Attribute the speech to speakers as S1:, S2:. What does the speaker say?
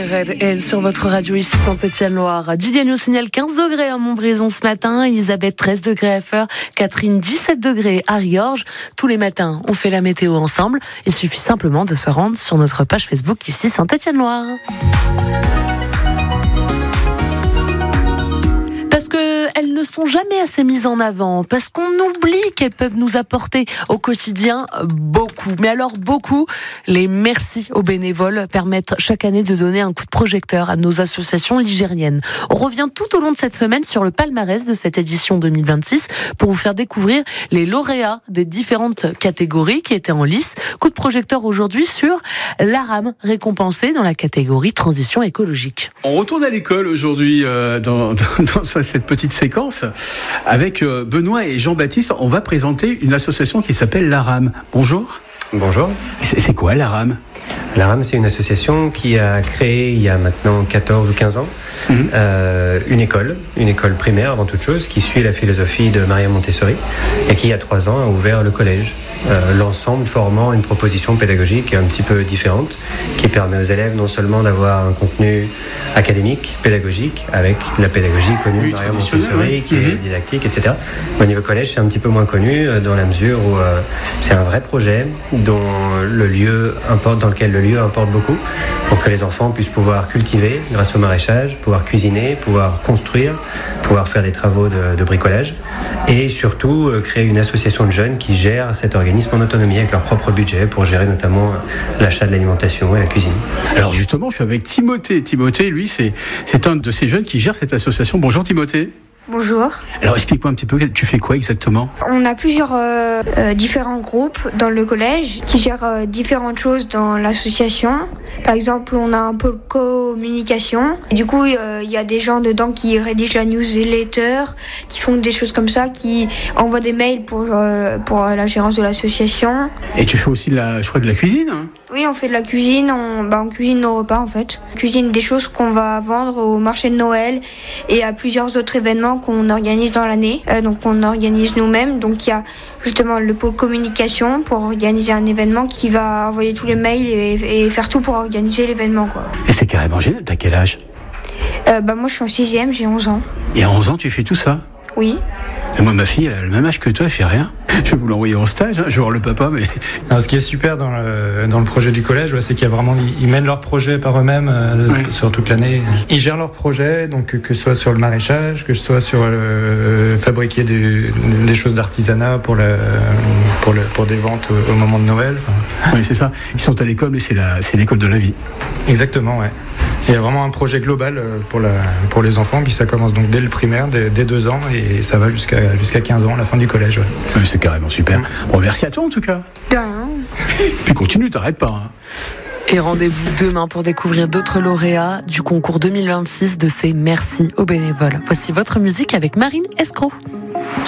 S1: Red L sur votre radio ici Saint-Étienne-Loire. Didier nous signale 15 degrés à Montbrison ce matin, Elisabeth 13 degrés à Feurs, Catherine 17 degrés à Riorges. Tous les matins, on fait la météo ensemble. Il suffit simplement de se rendre sur notre page Facebook ici Saint-Étienne-Loire. Parce qu'elles ne sont jamais assez mises en avant, parce qu'on oublie qu'elles peuvent nous apporter au quotidien beaucoup. Mais alors beaucoup, les merci aux bénévoles permettent chaque année de donner un coup de projecteur à nos associations ligériennes. On revient tout au long de cette semaine sur le palmarès de cette édition 2026 pour vous faire découvrir les lauréats des différentes catégories qui étaient en lice. Coup de projecteur aujourd'hui sur l'ARAM, récompensé dans la catégorie transition écologique.
S2: On retourne à l'école aujourd'hui dans cette petite séquence avec Benoît et Jean-Baptiste. On va présenter une association qui s'appelle l'ARAM. Bonjour.
S3: Bonjour.
S2: C'est quoi l'ARAM ?
S3: L'ARAM, c'est une association qui a créé il y a maintenant 14 ou 15 ans une école primaire avant toute chose, qui suit la philosophie de Maria Montessori et qui il y a 3 ans a ouvert le collège. L'ensemble formant une proposition pédagogique un petit peu différente qui permet aux élèves non seulement d'avoir un contenu académique, pédagogique, avec la pédagogie connue de Maria Montessori qui est didactique, etc. Au niveau collège, c'est un petit peu moins connu dans la mesure où c'est un vrai projet dans lequel le lieu importe beaucoup pour que les enfants puissent pouvoir cultiver grâce au maraîchage, pouvoir cuisiner, pouvoir construire, pouvoir faire des travaux de bricolage et surtout créer une association de jeunes qui gère cet organisme en autonomie avec leur propre budget pour gérer notamment l'achat de l'alimentation et la cuisine.
S2: Alors justement, je suis avec Timothée. Timothée, lui, c'est un de ces jeunes qui gère cette association. Bonjour Timothée.
S4: Bonjour.
S2: Alors explique-moi un petit peu, tu fais quoi exactement ?
S4: On a plusieurs différents groupes dans le collège qui gèrent différentes choses dans l'association. Par exemple, on a un pôle communication. Et du coup, il y a des gens dedans qui rédigent la newsletter, qui font des choses comme ça, qui envoient des mails pour la gérance de l'association.
S2: Et tu fais aussi de la cuisine, hein ?
S4: Oui, on fait de la cuisine, on cuisine nos repas en fait. On cuisine des choses qu'on va vendre au marché de Noël et à plusieurs autres événements qu'on organise dans l'année. Donc on organise nous-mêmes. Donc il y a justement le pôle communication pour organiser un événement qui va envoyer tous les mails et faire tout pour organiser l'événement, quoi.
S2: Et c'est carrément génial. T'as quel âge ?
S4: Moi je suis en 6e, j'ai 11 ans.
S2: Et à 11 ans, tu fais tout ça ?
S4: Oui.
S2: Et moi, ma fille, elle a le même âge que toi, elle fait rien. Je vais vous l'envoyer en stage, je vais voir le papa, mais...
S5: Alors, ce qui est super dans le projet du collège, c'est qu'il y a vraiment, ils mènent leur projet par eux-mêmes sur toute l'année. Ils gèrent leur projet, donc que ce soit sur le maraîchage, que ce soit sur fabriquer des choses d'artisanat pour des ventes au moment de Noël.
S2: Oui, c'est ça. Ils sont à l'école, mais c'est l'école de la vie.
S5: Exactement, ouais. Il y a vraiment un projet global pour les enfants, puis ça commence donc dès le primaire, dès 2 ans, et ça va jusqu'à 15 ans, la fin du collège. Ouais.
S2: Oui, c'est carrément super. Bon, merci à toi en tout cas.
S4: De rien.
S2: Puis continue, t'arrêtes pas. Hein.
S1: Et rendez-vous demain pour découvrir d'autres lauréats du concours 2026 de ces merci aux bénévoles. Voici votre musique avec Marine Escroc.